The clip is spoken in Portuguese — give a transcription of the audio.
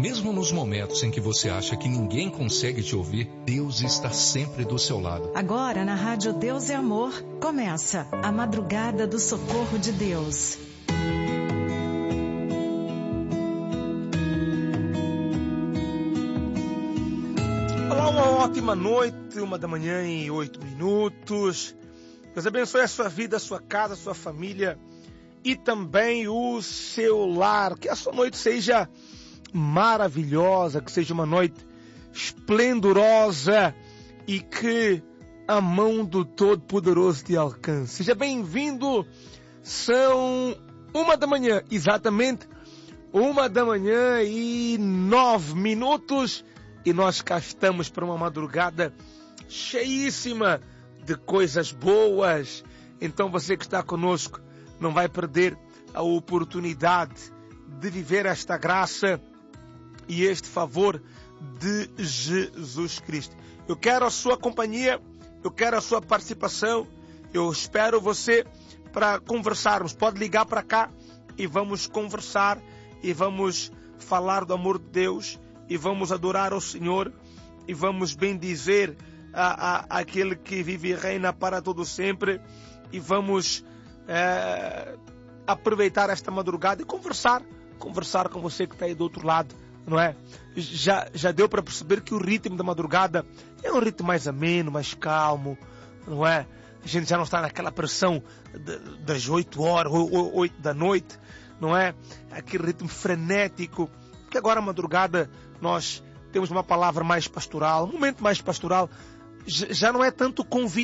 Mesmo nos momentos em que você acha que ninguém consegue te ouvir, Deus está sempre do seu lado. Agora na Rádio Deus é Amor, começa a Madrugada do Socorro de Deus. Olá, uma ótima noite, 1h08. Deus abençoe a sua vida, a sua casa, a sua família e também o seu lar. Que a sua noite seja maravilhosa, que seja uma noite esplendorosa e que a mão do Todo-Poderoso te alcance. Seja bem-vindo. São 1h, exatamente 1h09 e nós cá estamos para uma madrugada cheíssima de coisas boas. Então você que está conosco não vai perder a oportunidade de viver esta graça e este favor de Jesus Cristo. Eu quero a sua companhia, eu quero a sua participação, eu espero você para conversarmos. Pode ligar para cá e vamos conversar e vamos falar do amor de Deus e vamos adorar ao Senhor e vamos bendizer aquele que vive e reina para todo sempre e vamos aproveitar esta madrugada e conversar com você que está aí do outro lado, não é? Já deu para perceber que o ritmo da madrugada é um ritmo mais ameno, mais calmo, não é? A gente já não está naquela pressão das 8 horas, 8 da noite, não é? Aquele ritmo frenético, porque agora a madrugada nós temos uma palavra mais pastoral, um momento mais pastoral, já não é tanto convite